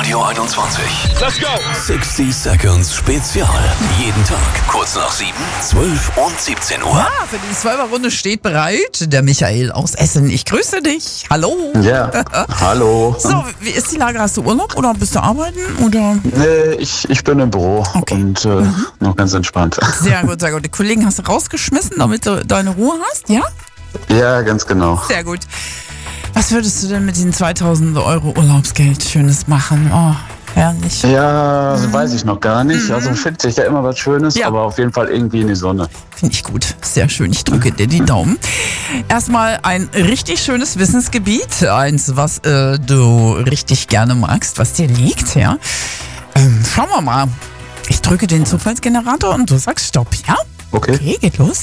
Radio 21. Let's go! 60 Seconds Spezial. Jeden Tag kurz nach 7, 12 und 17 Uhr. Ja, für die 12er-Runde steht bereit der Michael aus Essen. Ich grüße dich. Hallo. Ja, hallo. So, wie ist die Lage? Hast du Urlaub oder bist du arbeiten? Oder? Nee, ich bin im Büro und noch ganz entspannt. Sehr gut, sehr gut. Die Kollegen hast du rausgeschmissen, damit du deine Ruhe hast, ja? Ja, ganz genau. Sehr gut. Was würdest du denn mit den 2000 Euro Urlaubsgeld Schönes machen? Oh, herrlich. Ja, weiß ich noch gar nicht. Also findet sich da immer was Schönes, Ja. aber auf jeden Fall irgendwie in die Sonne. Finde ich gut. Sehr schön. Ich drücke dir die Daumen. Erstmal ein richtig schönes Wissensgebiet. Eins, was du richtig gerne magst, was dir liegt, ja. Schauen wir mal. Ich drücke den Zufallsgenerator und du sagst Stopp, ja? Okay. Okay, geht los.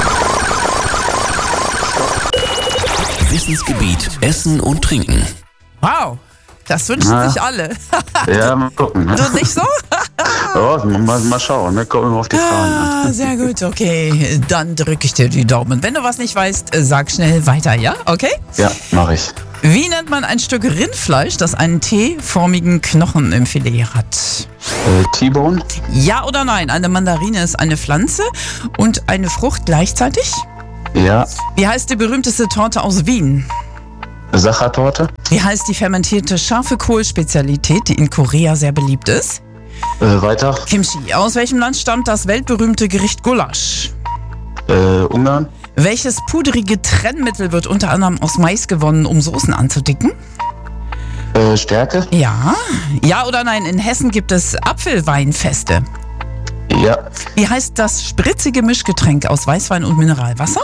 Wissensgebiet Essen und Trinken. Wow. Das wünschen Na. sich alle. Ja, mal gucken. Ne? Du nicht so? Ja, mal schauen, ne? Kommen wir auf die Fragen an. Sehr gut, okay. Dann drücke ich dir die Daumen. Wenn du was nicht weißt, sag schnell weiter, ja? Okay? Ja, mache ich. Wie nennt man ein Stück Rindfleisch, das einen T-förmigen Knochen im Filet hat? T-Bone? Ja oder nein? Eine Mandarine ist eine Pflanze und eine Frucht gleichzeitig? Ja. Wie heißt die berühmteste Torte aus Wien? Sachertorte? Wie heißt die fermentierte scharfe Kohl-Spezialität, die in Korea sehr beliebt ist? Weiter. Kimchi. Aus welchem Land stammt das weltberühmte Gericht Gulasch? Ungarn? Welches pudrige Trennmittel wird unter anderem aus Mais gewonnen, um Soßen anzudicken? Stärke? Ja. Ja oder nein? In Hessen gibt es Apfelweinfeste. Ja. Wie heißt das spritzige Mischgetränk aus Weißwein und Mineralwasser?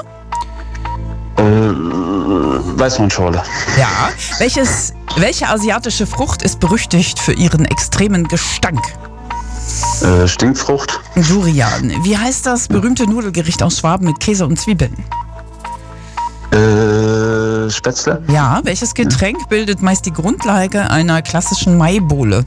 Weißweinschorle. Ja. Welche asiatische Frucht ist berüchtigt für ihren extremen Gestank? Stinkfrucht? Durian. Wie heißt das berühmte Nudelgericht aus Schwaben mit Käse und Zwiebeln? Spätzle? Ja. Welches Getränk bildet meist die Grundlage einer klassischen Maibowle?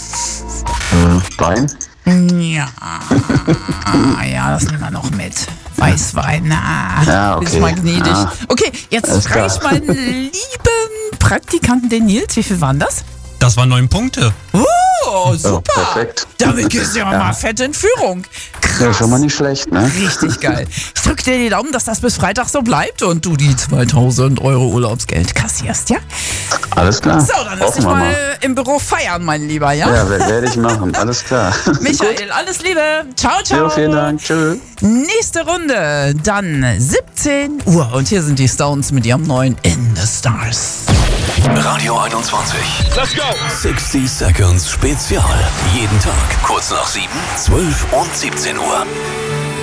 Wein? Ja. Ja, das nehmen wir noch mit. Weißwein. Ja, okay. Ist mal gnädig. Ja. Okay, jetzt Alles frage klar. ich meinen lieben Praktikanten, den Nils. Wie viel waren das? Das waren 9 Punkte. Oh, super. perfekt. Damit gehst du ja mal fett in Führung. Ja, Krass. schon mal nicht schlecht, ne? Richtig geil. Ich drücke dir die Daumen, dass das bis Freitag so bleibt und du die 2000 Euro Urlaubsgeld kassierst, ja? Alles klar. So, dann lass dich Hoffen wir mal im Büro feiern, mein Lieber, ja? Ja, werde ich machen. Alles klar. Michael, alles Liebe. Ciao, ciao. Jo, vielen Dank. Tschüss. Nächste Runde, dann 17 Uhr. Und hier sind die Stones mit ihrem neuen In the Stars. Radio 21. Let's go! 60 Seconds Spezial. Jeden Tag kurz nach 7, 12 und 17 Uhr.